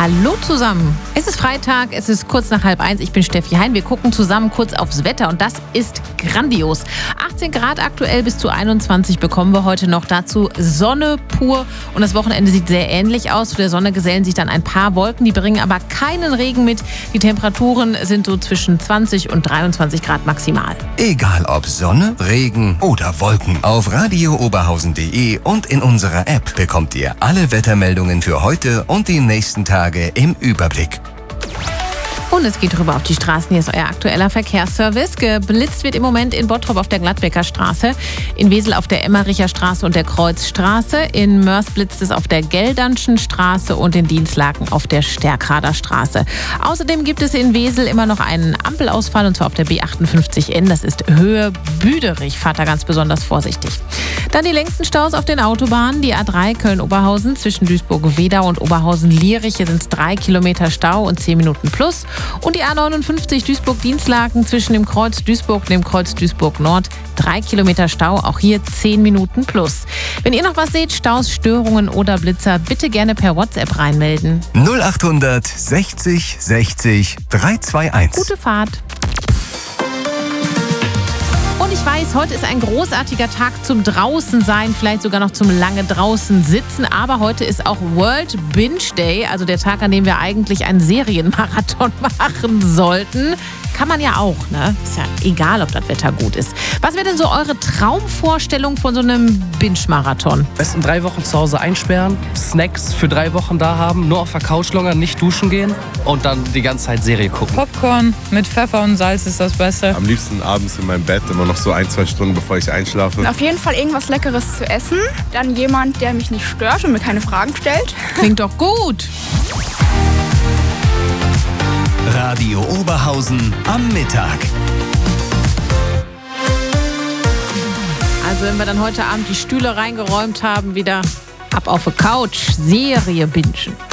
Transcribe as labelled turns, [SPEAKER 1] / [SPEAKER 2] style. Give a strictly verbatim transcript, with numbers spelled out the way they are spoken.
[SPEAKER 1] Hallo zusammen. Es ist Freitag, es ist kurz nach halb eins. Ich bin Steffi Hein. Wir gucken zusammen kurz aufs Wetter und das ist grandios. achtzehn Grad aktuell, bis zu einundzwanzig bekommen wir heute noch. Dazu Sonne pur und das Wochenende sieht sehr ähnlich aus. Zu der Sonne gesellen sich dann ein paar Wolken, die bringen aber keinen Regen mit. Die Temperaturen sind so zwischen zwanzig und dreiundzwanzig Grad maximal.
[SPEAKER 2] Egal ob Sonne, Regen oder Wolken. Auf radio oberhausen punkt de und in unserer App bekommt ihr alle Wettermeldungen für heute und die nächsten Tage im Überblick.
[SPEAKER 1] Und es geht rüber auf die Straßen. Hier ist euer aktueller Verkehrsservice. Geblitzt wird im Moment in Bottrop auf der Gladbecker Straße, in Wesel auf der Emmericher Straße und der Kreuzstraße, in Mörs blitzt es auf der Geldernschen Straße und in Dienstlaken auf der Stärkrader Straße. Außerdem gibt es in Wesel immer noch einen Ampelausfall und zwar auf der B achtundfünfzig N. Das ist Höhe Büderich. Fahrt da ganz besonders vorsichtig. Dann die längsten Staus auf den Autobahnen. Die A drei Köln-Oberhausen zwischen Duisburg-Wedau und Oberhausen-Lierich. Hier sind es drei Kilometer Stau und zehn Minuten plus. Und die A neunundfünfzig Duisburg-Dienstlaken zwischen dem Kreuz Duisburg und dem Kreuz Duisburg-Nord. Drei Kilometer Stau, auch hier zehn Minuten plus. Wenn ihr noch was seht, Staus, Störungen oder Blitzer, bitte gerne per WhatsApp reinmelden.
[SPEAKER 2] null achthundert sechzig sechzig dreihunderteinundzwanzig.
[SPEAKER 1] Gute Fahrt. Und ich weiß, heute ist ein großartiger Tag zum Draußensein, vielleicht sogar noch zum lange draußen sitzen. Aber heute ist auch World Binge Day, also der Tag, an dem wir eigentlich einen Serienmarathon machen sollten. Kann man ja auch, ne? Ist ja egal, ob das Wetter gut ist. Was wäre denn so eure Traumvorstellung von so einem Binge-Marathon?
[SPEAKER 3] Besten drei Wochen zu Hause einsperren, Snacks für drei Wochen da haben, nur auf der Couch lungern, nicht duschen gehen und dann die ganze Zeit Serie gucken.
[SPEAKER 4] Popcorn mit Pfeffer und Salz ist das Beste.
[SPEAKER 5] Am liebsten abends in meinem Bett, immer noch so ein, zwei Stunden, bevor ich einschlafe.
[SPEAKER 6] Auf jeden Fall irgendwas Leckeres zu essen. Dann jemand, der mich nicht stört und mir keine Fragen stellt.
[SPEAKER 1] Klingt doch gut.
[SPEAKER 2] Radio Oberhausen am Mittag.
[SPEAKER 1] Also wenn wir dann heute Abend die Stühle reingeräumt haben, wieder ab auf die Couch, Serie bingen.